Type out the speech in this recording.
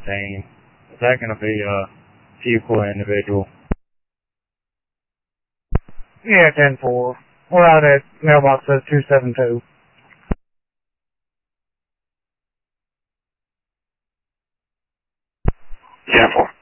15. Is that going to be a Fuqua individual? Yeah, 10-4. We're out at mailbox says 272. 10-4.